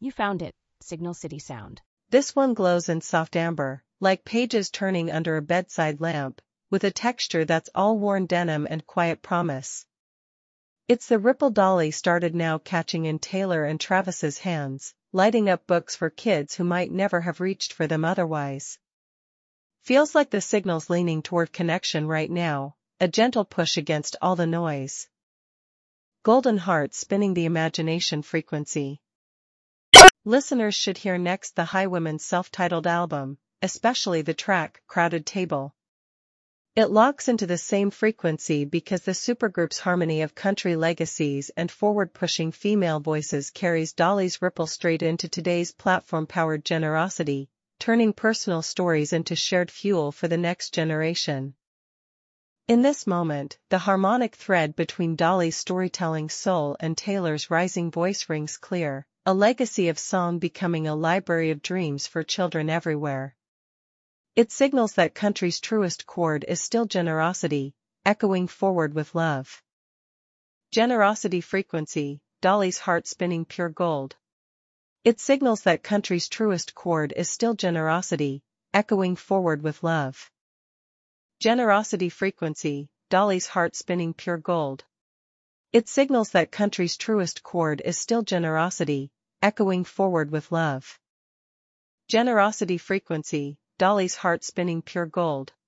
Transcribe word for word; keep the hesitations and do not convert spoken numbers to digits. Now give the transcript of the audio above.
You found it, Signal City Sound. This one glows in soft amber, like pages turning under a bedside lamp, with a texture that's all worn denim and quiet promise. It's the Ripple Dolly started now catching in Taylor and Travis's hands, lighting up books for kids who might never have reached for them otherwise. Feels like the signal's leaning toward connection right now, a gentle push against all the noise. Golden Heart spinning the imagination frequency. Listeners should hear next the Highwomen's self-titled album, especially the track Crowded Table. It locks into the same frequency because the supergroup's harmony of country legacies and forward-pushing female voices carries Dolly's ripple straight into today's platform-powered generosity, turning personal stories into shared fuel for the next generation. In this moment, the harmonic thread between Dolly's storytelling soul and Taylor's rising voice rings clear, a legacy of song becoming a library of dreams for children everywhere. It signals that country's truest chord is still generosity, echoing forward with love. Generosity frequency, Dolly's heart spinning pure gold. It signals that country's truest chord is still generosity, echoing forward with love. Generosity frequency, Dolly's heart spinning pure gold. It signals that country's truest chord is still generosity, echoing forward with love. Generosity frequency, Dolly's heart spinning pure gold.